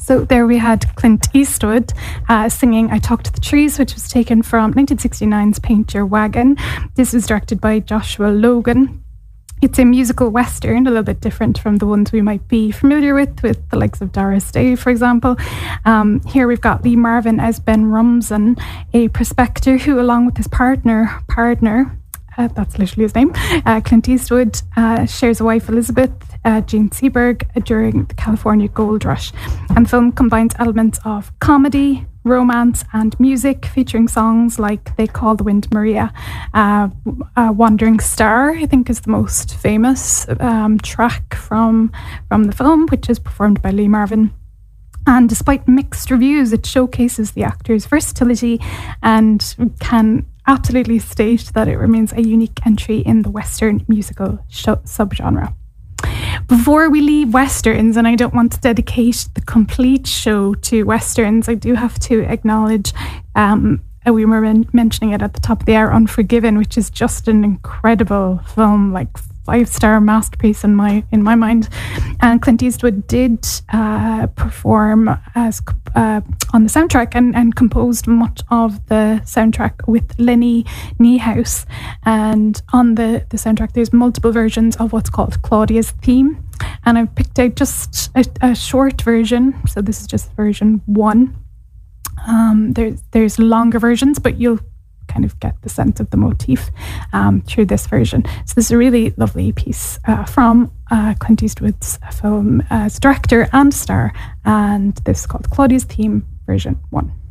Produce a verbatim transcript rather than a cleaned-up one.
So there we had Clint Eastwood uh, singing I Talk to the Trees, which was taken from nineteen sixty-nine's Paint Your Wagon. This was directed by Joshua Logan. It's a musical western, a little bit different from the ones we might be familiar with, with the likes of Doris Day, for example. Um, here we've got Lee Marvin as Ben Rumson, a prospector who, along with his partner, partner, Uh, that's literally his name. Uh, Clint Eastwood uh, shares a wife, Elizabeth uh, Jane Seberg, uh, during the California Gold Rush. And the film combines elements of comedy, romance, and music, featuring songs like They Call the Wind Maria. Uh, uh, Wandering Star, I think, is the most famous um, track from, from the film, which is performed by Lee Marvin. And despite mixed reviews, it showcases the actor's versatility and can absolutely state that it remains a unique entry in the Western musical show, subgenre. Before we leave Westerns, and I don't want to dedicate the complete show to Westerns, I do have to acknowledge, um, we were men- mentioning it at the top of the hour, Unforgiven, which is just an incredible film, like five-star masterpiece in my in my mind. And Clint Eastwood did uh, perform as uh, on the soundtrack and, and composed much of the soundtrack with Lenny Niehaus. And on the, the soundtrack, there's multiple versions of what's called Claudia's theme. And I've picked out just a, a short version. So this is just version one. Um, there's, there's longer versions, but you'll kind of get the sense of the motif um, through this version. So this is a really lovely piece uh, from uh, Clint Eastwood's film as director and star, and this is called Claudia's Theme, version one.